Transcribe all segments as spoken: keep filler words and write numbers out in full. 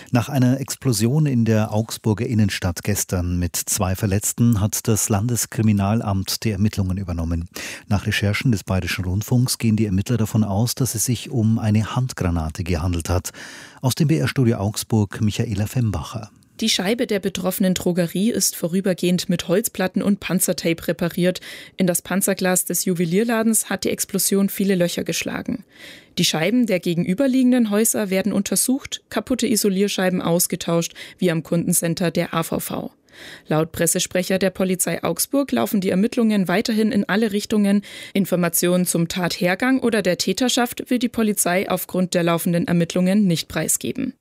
Nach einer Explosion in der Augsburger Innenstadt gestern mit zwei Verletzten hat das Landeskriminalamt die Ermittlungen übernommen. Nach Recherchen des Bayerischen Rundfunks gehen die Ermittler davon aus, dass es sich um eine Handgranate gehandelt hat. Aus dem B R-Studio Augsburg Michaela Fembacher. Die Scheibe der betroffenen Drogerie ist vorübergehend mit Holzplatten und Panzertape repariert. In das Panzerglas des Juwelierladens hat die Explosion viele Löcher geschlagen. Die Scheiben der gegenüberliegenden Häuser werden untersucht, kaputte Isolierscheiben ausgetauscht, wie am Kundencenter der A V V. Laut Pressesprecher der Polizei Augsburg laufen die Ermittlungen weiterhin in alle Richtungen. Informationen zum Tathergang oder der Täterschaft will die Polizei aufgrund der laufenden Ermittlungen nicht preisgeben.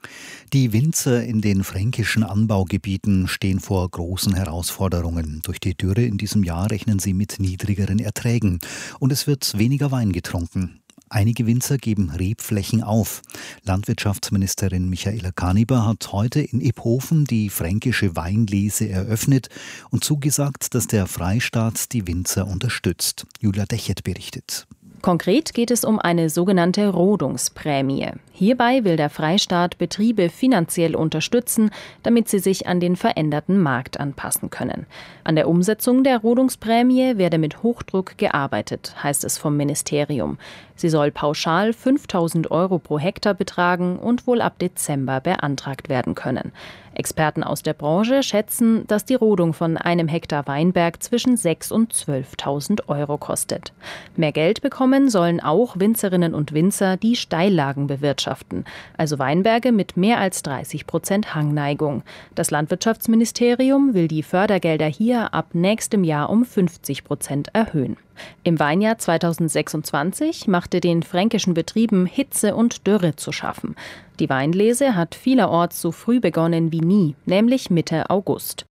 Die Winzer in den fränkischen Anbaugebieten stehen vor großen Herausforderungen. Durch die Dürre in diesem Jahr rechnen sie mit niedrigeren Erträgen und es wird weniger Wein getrunken. Einige Winzer geben Rebflächen auf. Landwirtschaftsministerin Michaela Kaniber hat heute in Iphofen die fränkische Weinlese eröffnet und zugesagt, dass der Freistaat die Winzer unterstützt. Julia Dechert berichtet. Konkret geht es um eine sogenannte Rodungsprämie. Hierbei will der Freistaat Betriebe finanziell unterstützen, damit sie sich an den veränderten Markt anpassen können. An der Umsetzung der Rodungsprämie werde mit Hochdruck gearbeitet, heißt es vom Ministerium. Sie soll pauschal fünftausend Euro pro Hektar betragen und wohl ab Dezember beantragt werden können. Experten aus der Branche schätzen, dass die Rodung von einem Hektar Weinberg zwischen sechstausend und zwölftausend Euro kostet. Mehr Geld bekommen sollen auch Winzerinnen und Winzer, die Steillagen bewirtschaften, also Weinberge mit mehr als dreißig Prozent Hangneigung. Das Landwirtschaftsministerium will die Fördergelder hier ab nächstem Jahr um fünfzig Prozent erhöhen. Im Weinjahr zweitausendsechsundzwanzig machte den fränkischen Betrieben Hitze und Dürre zu schaffen. Die Weinlese hat vielerorts so früh begonnen wie nie, nämlich Mitte August.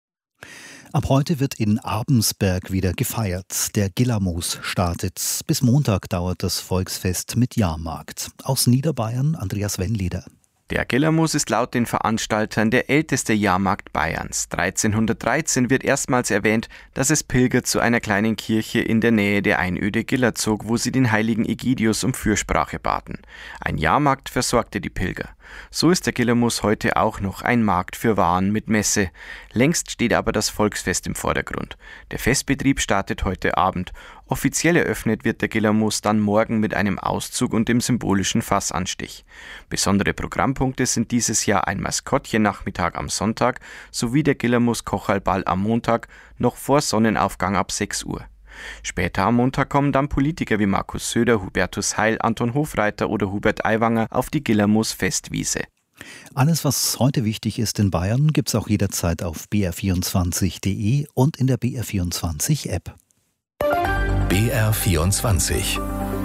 Ab heute wird in Abensberg wieder gefeiert. Der Gillermoos startet. Bis Montag dauert das Volksfest mit Jahrmarkt. Aus Niederbayern Andreas Wennleder. Der Gillermoos ist laut den Veranstaltern der älteste Jahrmarkt Bayerns. dreizehnhundertdreizehn wird erstmals erwähnt, dass es Pilger zu einer kleinen Kirche in der Nähe der Einöde Giller zog, wo sie den heiligen Egidius um Fürsprache baten. Ein Jahrmarkt versorgte die Pilger. So ist der Gillermoos heute auch noch ein Markt für Waren mit Messe. Längst steht aber das Volksfest im Vordergrund. Der Festbetrieb startet heute Abend. Offiziell eröffnet wird der Gillermoos dann morgen mit einem Auszug und dem symbolischen Fassanstich. Besondere Programmpunkte sind dieses Jahr ein Maskottchen-Nachmittag am Sonntag sowie der Gillermoos-Kocherlball am Montag, noch vor Sonnenaufgang ab sechs Uhr. Später am Montag kommen dann Politiker wie Markus Söder, Hubertus Heil, Anton Hofreiter oder Hubert Aiwanger auf die Gillermoos-Festwiese. Alles, was heute wichtig ist in Bayern, gibt's auch jederzeit auf b r vierundzwanzig punkt d e und in der B R vierundzwanzig App. B R vierundzwanzig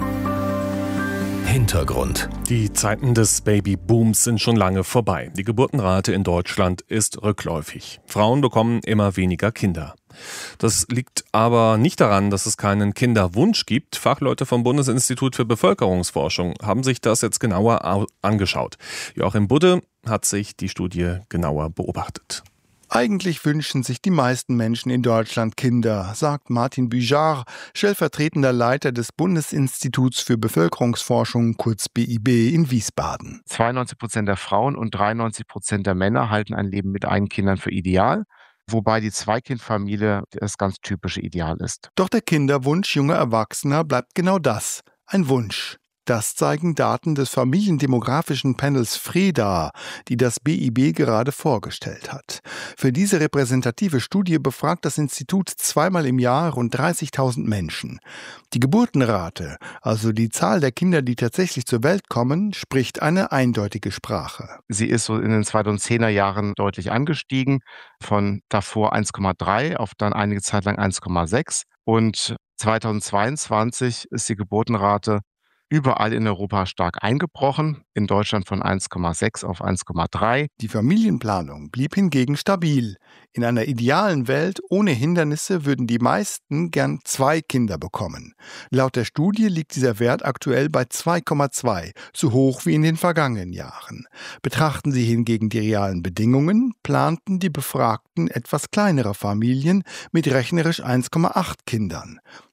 Hintergrund. Die Zeiten des Babybooms sind schon lange vorbei. Die Geburtenrate in Deutschland ist rückläufig. Frauen bekommen immer weniger Kinder. Das liegt aber nicht daran, dass es keinen Kinderwunsch gibt. Fachleute vom Bundesinstitut für Bevölkerungsforschung haben sich das jetzt genauer angeschaut. Joachim Budde hat sich die Studie genauer beobachtet. Eigentlich wünschen sich die meisten Menschen in Deutschland Kinder, sagt Martin Büjar, stellvertretender Leiter des Bundesinstituts für Bevölkerungsforschung, kurz B I B, in Wiesbaden. zweiundneunzig Prozent der Frauen und dreiundneunzig Prozent der Männer halten ein Leben mit eigenen Kindern für ideal, wobei die Zweikindfamilie das ganz typische Ideal ist. Doch der Kinderwunsch junger Erwachsener bleibt genau das, ein Wunsch. Das zeigen Daten des familiendemografischen Panels FREDA, die das B I B gerade vorgestellt hat. Für diese repräsentative Studie befragt das Institut zweimal im Jahr rund dreißigtausend Menschen. Die Geburtenrate, also die Zahl der Kinder, die tatsächlich zur Welt kommen, spricht eine eindeutige Sprache. Sie ist so in den zweitausendzehner Jahren deutlich angestiegen, von davor eins Komma drei auf dann einige Zeit lang eins Komma sechs. Und zweitausendzweiundzwanzig ist die Geburtenrate überall in Europa stark eingebrochen, in Deutschland von eins Komma sechs auf eins Komma drei. Die Familienplanung blieb hingegen stabil. In einer idealen Welt ohne Hindernisse würden die meisten gern zwei Kinder bekommen. Laut der Studie liegt dieser Wert aktuell bei zwei Komma zwei, so hoch wie in den vergangenen Jahren. Betrachten Sie hingegen die realen Bedingungen, planten die Befragten etwas kleinere Familien mit rechnerisch eins Komma acht Kindern.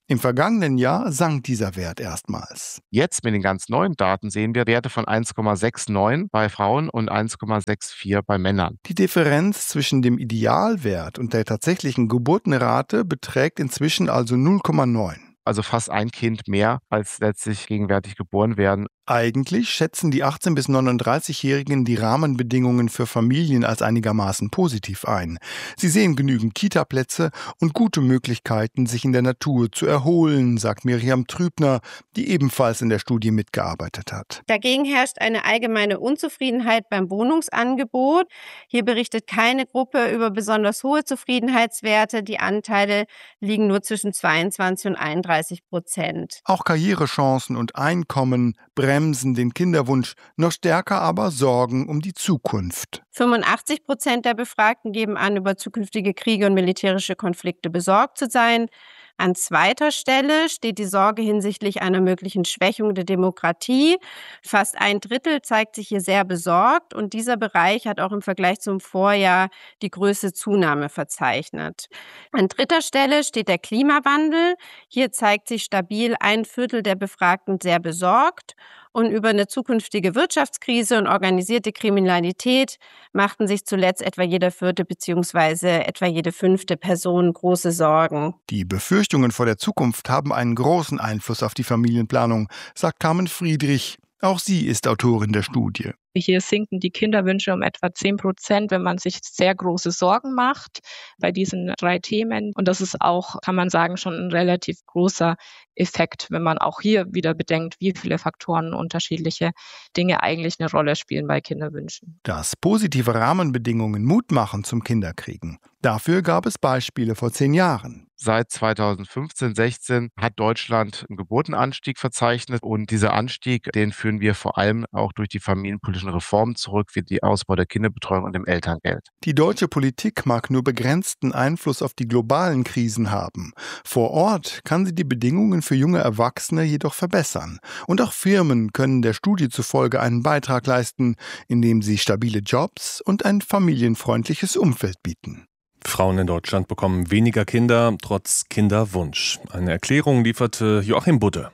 Im vergangenen Jahr sank dieser Wert erstmals. Jetzt mit den ganz neuen Daten sehen wir Werte von eins Komma neunundsechzig bei Frauen und eins Komma vierundsechzig bei Männern. Die Differenz zwischen dem Idealwert und der tatsächlichen Geburtenrate beträgt inzwischen also null Komma neun. Also fast ein Kind mehr, als letztlich gegenwärtig geboren werden. Eigentlich schätzen die achtzehn- bis neununddreißigjährigen die Rahmenbedingungen für Familien als einigermaßen positiv ein. Sie sehen genügend Kitaplätze und gute Möglichkeiten, sich in der Natur zu erholen, sagt Miriam Trübner, die ebenfalls in der Studie mitgearbeitet hat. Dagegen herrscht eine allgemeine Unzufriedenheit beim Wohnungsangebot. Hier berichtet keine Gruppe über besonders hohe Zufriedenheitswerte. Die Anteile liegen nur zwischen zweiundzwanzig und einunddreißig Prozent. Auch Karrierechancen und Einkommen bremsen den Kinderwunsch, noch stärker aber Sorgen um die Zukunft. fünfundachtzig Prozent der Befragten geben an, über zukünftige Kriege und militärische Konflikte besorgt zu sein. An zweiter Stelle steht die Sorge hinsichtlich einer möglichen Schwächung der Demokratie. Fast ein Drittel zeigt sich hier sehr besorgt und dieser Bereich hat auch im Vergleich zum Vorjahr die größte Zunahme verzeichnet. An dritter Stelle steht der Klimawandel. Hier zeigt sich stabil ein Viertel der Befragten sehr besorgt. Und über eine zukünftige Wirtschaftskrise und organisierte Kriminalität machten sich zuletzt etwa jeder vierte bzw. etwa jede fünfte Person große Sorgen. Die Befürchtungen vor der Zukunft haben einen großen Einfluss auf die Familienplanung, sagt Carmen Friedrich. Auch sie ist Autorin der Studie. Hier sinken die Kinderwünsche um etwa zehn Prozent, wenn man sich sehr große Sorgen macht bei diesen drei Themen. Und das ist auch, kann man sagen, schon ein relativ großer Effekt, wenn man auch hier wieder bedenkt, wie viele Faktoren unterschiedliche Dinge eigentlich eine Rolle spielen bei Kinderwünschen. Dass positive Rahmenbedingungen Mut machen zum Kinderkriegen. Dafür gab es Beispiele vor zehn Jahren. Seit zweitausendfünfzehn sechzehn hat Deutschland einen Geburtenanstieg verzeichnet und dieser Anstieg, den führen wir vor allem auch durch die familienpolitischen Reformen zurück, wie die Ausbau der Kinderbetreuung und dem Elterngeld. Die deutsche Politik mag nur begrenzten Einfluss auf die globalen Krisen haben. Vor Ort kann sie die Bedingungen für junge Erwachsene jedoch verbessern. Und auch Firmen können der Studie zufolge einen Beitrag leisten, indem sie stabile Jobs und ein familienfreundliches Umfeld bieten. Frauen in Deutschland bekommen weniger Kinder, trotz Kinderwunsch. Eine Erklärung lieferte Joachim Budde.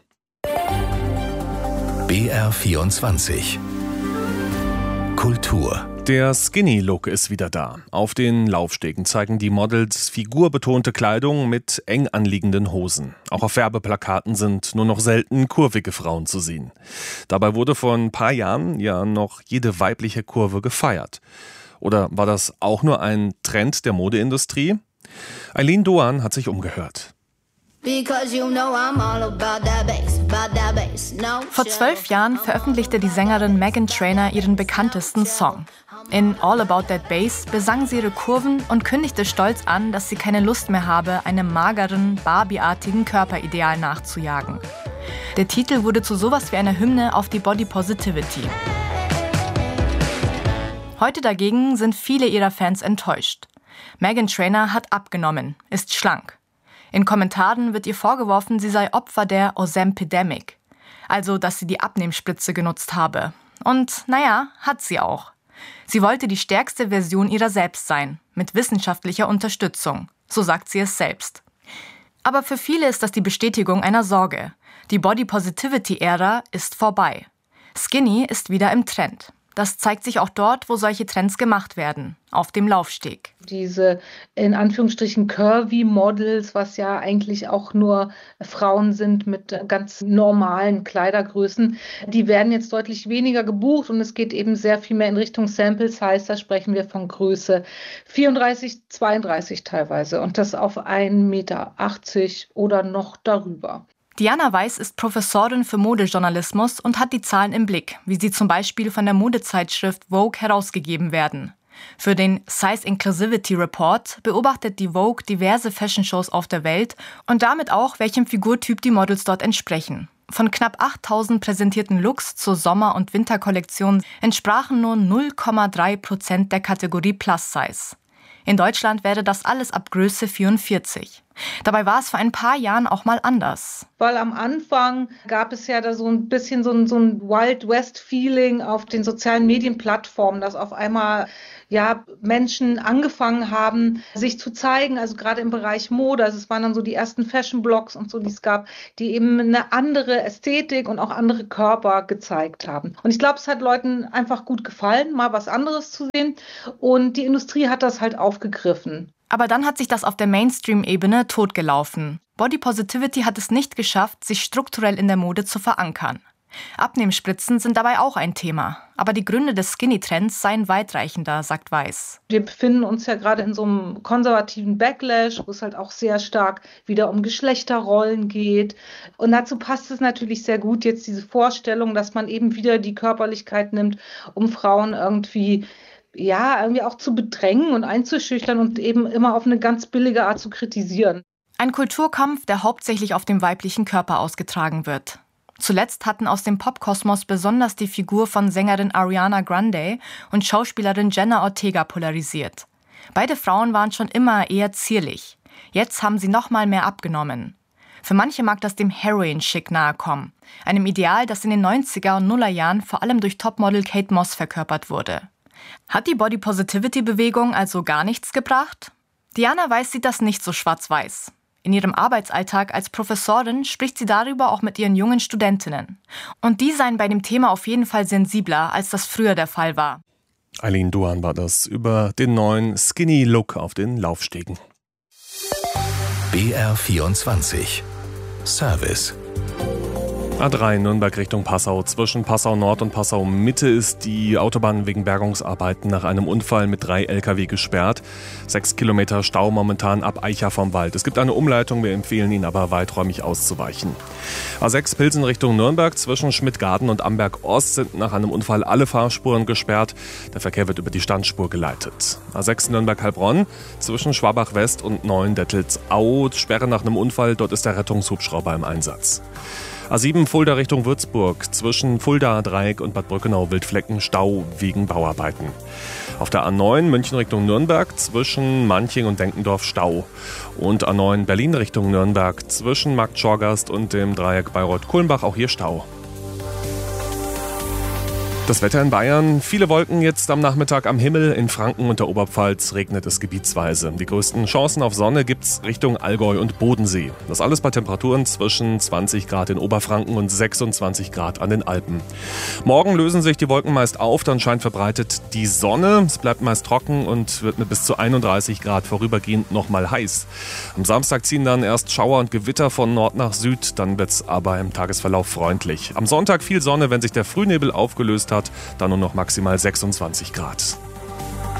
B R vierundzwanzig Kultur. Der Skinny-Look ist wieder da. Auf den Laufstegen zeigen die Models figurbetonte Kleidung mit eng anliegenden Hosen. Auch auf Werbeplakaten sind nur noch selten kurvige Frauen zu sehen. Dabei wurde vor ein paar Jahren ja noch jede weibliche Kurve gefeiert. Oder war das auch nur ein Trend der Modeindustrie? Eileen Doan hat sich umgehört. Vor zwölf Jahren veröffentlichte die Sängerin Meghan Trainor ihren bekanntesten Song. In All About That Bass besang sie ihre Kurven und kündigte stolz an, dass sie keine Lust mehr habe, einem mageren, Barbie-artigen Körperideal nachzujagen. Der Titel wurde zu sowas wie einer Hymne auf die Body Positivity. Heute dagegen sind viele ihrer Fans enttäuscht. Meghan Trainor hat abgenommen, ist schlank. In Kommentaren wird ihr vorgeworfen, sie sei Opfer der Ozempidemic, also dass sie die Abnehmspritze genutzt habe. Und naja, hat sie auch. Sie wollte die stärkste Version ihrer selbst sein, mit wissenschaftlicher Unterstützung, so sagt sie es selbst. Aber für viele ist das die Bestätigung einer Sorge. Die Body Positivity-Ära ist vorbei. Skinny ist wieder im Trend. Das zeigt sich auch dort, wo solche Trends gemacht werden, auf dem Laufsteg. Diese in Anführungsstrichen curvy Models, was ja eigentlich auch nur Frauen sind mit ganz normalen Kleidergrößen, die werden jetzt deutlich weniger gebucht und es geht eben sehr viel mehr in Richtung Sample Size. Da sprechen wir von Größe vierunddreißig, zweiunddreißig teilweise und das auf ein Meter achtzig oder noch darüber. Diana Weiß ist Professorin für Modejournalismus und hat die Zahlen im Blick, wie sie zum Beispiel von der Modezeitschrift Vogue herausgegeben werden. Für den Size Inclusivity Report beobachtet die Vogue diverse Fashion-Shows auf der Welt und damit auch, welchem Figurtyp die Models dort entsprechen. Von knapp achttausend präsentierten Looks zur Sommer- und Winterkollektion entsprachen nur null Komma drei Prozent der Kategorie Plus Size. In Deutschland wäre das alles ab Größe vierundvierzig. Dabei war es vor ein paar Jahren auch mal anders. Weil am Anfang gab es ja da so ein bisschen so ein, so ein Wild West-Feeling auf den sozialen Medienplattformen, dass auf einmal ja, Menschen angefangen haben, sich zu zeigen, also gerade im Bereich Mode. Also es waren dann so die ersten Fashion-Blogs und so, die es gab, die eben eine andere Ästhetik und auch andere Körper gezeigt haben. Und ich glaube, es hat Leuten einfach gut gefallen, mal was anderes zu sehen. Und die Industrie hat das halt aufgegriffen. Aber dann hat sich das auf der Mainstream-Ebene totgelaufen. Body Positivity hat es nicht geschafft, sich strukturell in der Mode zu verankern. Abnehmspritzen sind dabei auch ein Thema. Aber die Gründe des Skinny-Trends seien weitreichender, sagt Weiss. Wir befinden uns ja gerade in so einem konservativen Backlash, wo es halt auch sehr stark wieder um Geschlechterrollen geht. Und dazu passt es natürlich sehr gut, jetzt diese Vorstellung, dass man eben wieder die Körperlichkeit nimmt, um Frauen irgendwie ja, irgendwie auch zu bedrängen und einzuschüchtern und eben immer auf eine ganz billige Art zu kritisieren. Ein Kulturkampf, der hauptsächlich auf dem weiblichen Körper ausgetragen wird. Zuletzt hatten aus dem Popkosmos besonders die Figur von Sängerin Ariana Grande und Schauspielerin Jenna Ortega polarisiert. Beide Frauen waren schon immer eher zierlich. Jetzt haben sie noch mal mehr abgenommen. Für manche mag das dem Heroin-Chic nahe kommen, einem Ideal, das in den neunziger und Nullerjahren vor allem durch Topmodel Kate Moss verkörpert wurde. Hat die Body-Positivity-Bewegung also gar nichts gebracht? Diana Weiss sieht das nicht so schwarz-weiß. In ihrem Arbeitsalltag als Professorin spricht sie darüber auch mit ihren jungen Studentinnen. Und die seien bei dem Thema auf jeden Fall sensibler, als das früher der Fall war. Eileen Duhan war das über den neuen Skinny-Look auf den Laufstegen. B R vierundzwanzig Service. A drei Nürnberg Richtung Passau. Zwischen Passau Nord und Passau Mitte ist die Autobahn wegen Bergungsarbeiten nach einem Unfall mit drei L K W gesperrt. Sechs Kilometer Stau momentan ab Eicha vom Wald. Es gibt eine Umleitung, wir empfehlen Ihnen aber weiträumig auszuweichen. A sechs Pilsen Richtung Nürnberg. Zwischen Schmidtgarten und Amberg Ost sind nach einem Unfall alle Fahrspuren gesperrt. Der Verkehr wird über die Standspur geleitet. A sechs Nürnberg-Heilbronn. Zwischen Schwabach West und Neuendettelsau. Sperre nach einem Unfall. Dort ist der Rettungshubschrauber im Einsatz. A sieben Fulda Richtung Würzburg. Zwischen Fulda, Dreieck und Bad Brückenau Wildflecken Stau wegen Bauarbeiten. Auf der A neun München Richtung Nürnberg. Zwischen Manching und Denkendorf Stau. Und A neun Berlin Richtung Nürnberg. Zwischen Markt Schorgast und dem Dreieck Bayreuth-Kulmbach auch hier Stau. Das Wetter in Bayern, viele Wolken jetzt am Nachmittag am Himmel. In Franken und der Oberpfalz regnet es gebietsweise. Die größten Chancen auf Sonne gibt's Richtung Allgäu und Bodensee. Das alles bei Temperaturen zwischen zwanzig Grad in Oberfranken und sechsundzwanzig Grad an den Alpen. Morgen lösen sich die Wolken meist auf, dann scheint verbreitet die Sonne. Es bleibt meist trocken und wird mit bis zu einunddreißig Grad vorübergehend nochmal heiß. Am Samstag ziehen dann erst Schauer und Gewitter von Nord nach Süd, dann wird's aber im Tagesverlauf freundlich. Am Sonntag viel Sonne, wenn sich der Frühnebel aufgelöst hat, dann nur noch maximal sechsundzwanzig Grad.